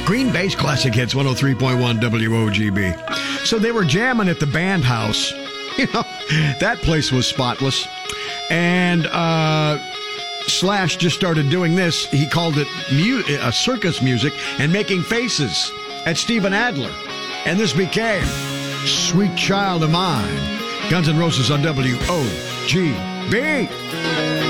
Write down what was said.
Green Bay's Classic Hits 103.1 WOGB. So they were jamming at the band house. You know, that place was spotless. And Slash just started doing this. He called it circus music and making faces at Steven Adler. And this became Sweet Child of Mine. Guns N' Roses on WOGB.